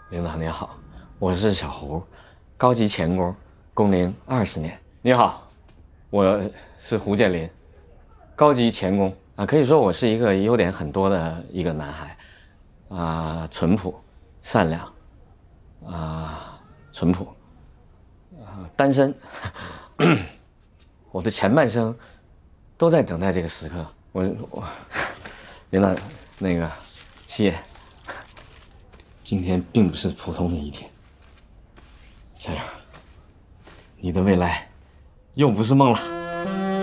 领导您好，我是小胡，高级钳工，工龄20年。你好，我是胡建林，高级钳工啊，可以说我是一个优点很多的一个男孩，淳朴、善良，淳朴，单身，我的前半生都在等待这个时刻。我，领导，那个，谢。今天并不是普通的一天，加油！你的未来又不是梦了。